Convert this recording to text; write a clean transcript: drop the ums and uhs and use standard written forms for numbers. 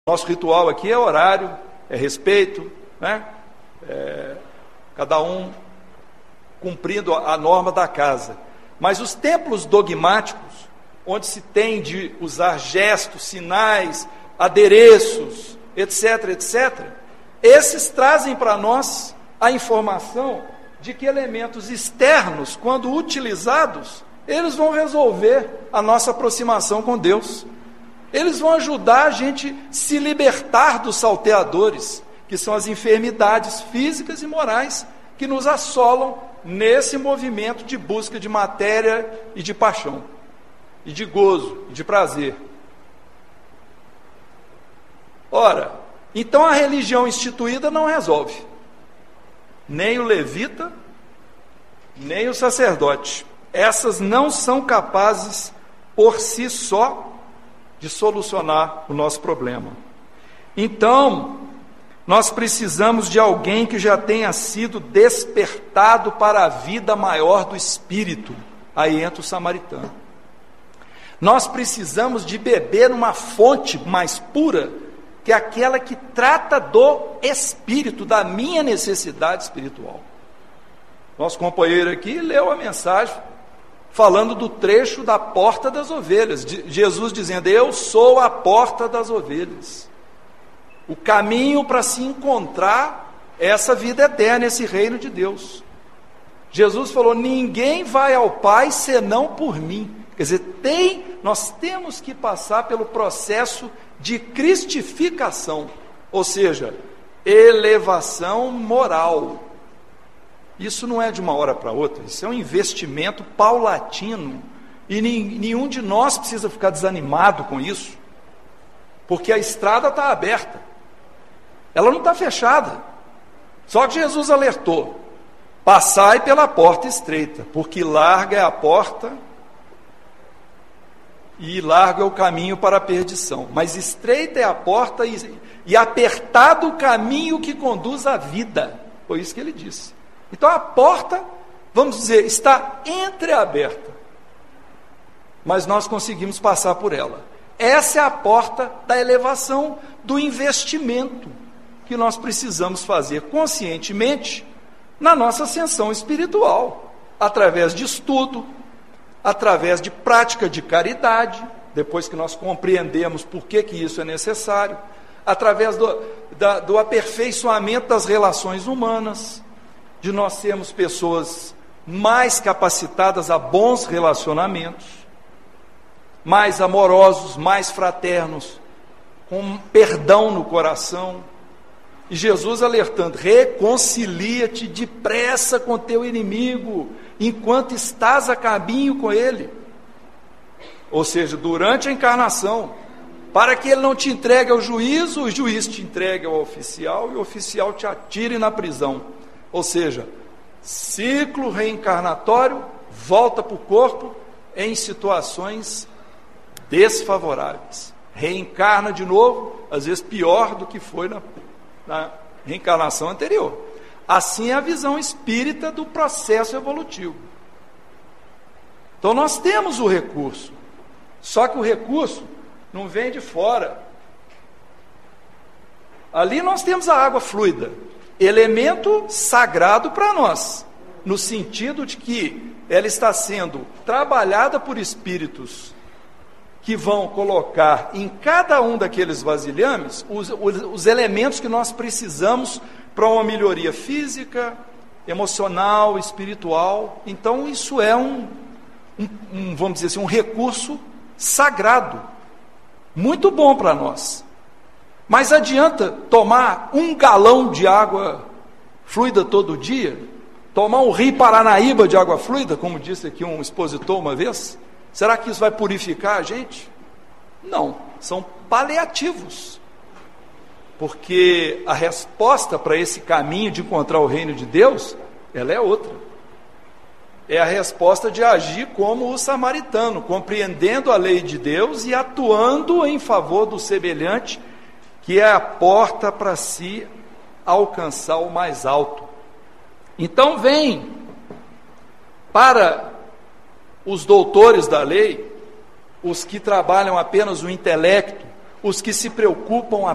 Nosso ritual aqui é horário, é respeito, né? Cada um cumprindo a norma da casa. Mas os templos dogmáticos, onde se tem de usar gestos, sinais, adereços, etc., etc., esses trazem para nós a informação de que elementos externos, quando utilizados, eles vão resolver a nossa aproximação com Deus. Eles vão ajudar a gente a se libertar dos salteadores, que são as enfermidades físicas e morais que nos assolam nesse movimento de busca de matéria e de paixão, e de gozo, e de prazer. Ora, então a religião instituída não resolve, nem o levita, nem o sacerdote. Essas não são capazes, por si só, de solucionar o nosso problema. Então, nós precisamos de alguém que já tenha sido despertado para a vida maior do Espírito. Aí entra o samaritano. Nós precisamos de beber numa fonte mais pura, que é aquela que trata do Espírito, da minha necessidade espiritual. Nosso companheiro aqui leu a mensagem falando do trecho da porta das ovelhas, Jesus dizendo: eu sou a porta das ovelhas, o caminho para se encontrar essa vida eterna, esse reino de Deus. Jesus falou: ninguém vai ao Pai senão por mim. Quer dizer, nós temos que passar pelo processo de cristificação, ou seja, elevação moral. Isso não é de uma hora para outra, isso é um investimento paulatino, e nenhum de nós precisa ficar desanimado com isso, porque a estrada está aberta, ela não está fechada. Só que Jesus alertou: passai pela porta estreita, porque larga é a porta e largo é o caminho para a perdição, mas estreita é a porta e apertado o caminho que conduz à vida. Foi isso que ele disse. Então a porta, vamos dizer, está entreaberta, mas nós conseguimos passar por ela. Essa é a porta da elevação, do investimento que nós precisamos fazer conscientemente na nossa ascensão espiritual, através de estudo, através de prática de caridade, depois que nós compreendemos por que isso é necessário, através do aperfeiçoamento das relações humanas, de nós sermos pessoas mais capacitadas a bons relacionamentos, mais amorosos, mais fraternos, com perdão no coração. E Jesus alertando: reconcilia-te depressa com teu inimigo, enquanto estás a caminho com ele. Ou seja, durante a encarnação, para que ele não te entregue ao juízo, o juiz te entregue ao oficial, e o oficial te atire na prisão. Ou seja, ciclo reencarnatório, volta para o corpo em situações desfavoráveis. Reencarna de novo, às vezes pior do que foi na reencarnação anterior. Assim é a visão espírita do processo evolutivo. Então nós temos o recurso, só que o recurso não vem de fora. Ali nós temos a água fluida, elemento sagrado para nós, no sentido de que ela está sendo trabalhada por espíritos que vão colocar em cada um daqueles vasilhames os elementos que nós precisamos para uma melhoria física, emocional, espiritual. Então isso é vamos dizer assim, um recurso sagrado, muito bom para nós. Mas adianta tomar 1 galão de água fluida todo dia? Tomar um rio Paranaíba de água fluida, como disse aqui um expositor uma vez? Será que isso vai purificar a gente? Não, são paliativos. Porque a resposta para esse caminho de encontrar o reino de Deus, ela é outra. É a resposta de agir como o samaritano, compreendendo a lei de Deus e atuando em favor do semelhante, que é a porta para se alcançar o mais alto. Então vem para os doutores da lei, os que trabalham apenas o intelecto, os que se preocupam